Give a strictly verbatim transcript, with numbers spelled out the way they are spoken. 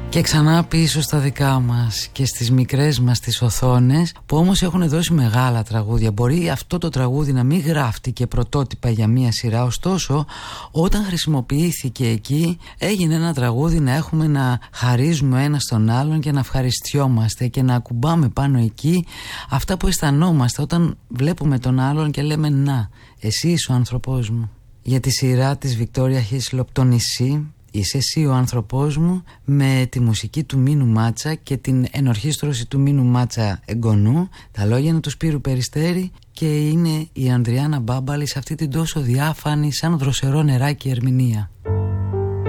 Και ξανά πίσω στα δικά μας και στις μικρές μας τις οθόνες, που όμως έχουν δώσει μεγάλα τραγούδια. Μπορεί αυτό το τραγούδι να μην γράφτηκε πρωτότυπα για μία σειρά, ωστόσο όταν χρησιμοποιήθηκε εκεί έγινε ένα τραγούδι να έχουμε να χαρίζουμε ένα στον άλλον και να ευχαριστιόμαστε και να ακουμπάμε πάνω εκεί αυτά που αισθανόμαστε όταν βλέπουμε τον άλλον και λέμε «Να, εσύ είσαι ο άνθρωπός μου». Για τη σειρά της Βικτόρια Χίσλοπ «Το νησί», «Είσαι εσύ ο άνθρωπός μου», με τη μουσική του Μίνου Μάτσα και την ενορχήστρωση του Μίνου Μάτσα εγγονού, τα λόγια είναι του Σπύρου Περιστέρη και είναι η Ανδριάννα Μπάμπαλη σε αυτή την τόσο διάφανη σαν δροσερό νεράκι ερμηνεία.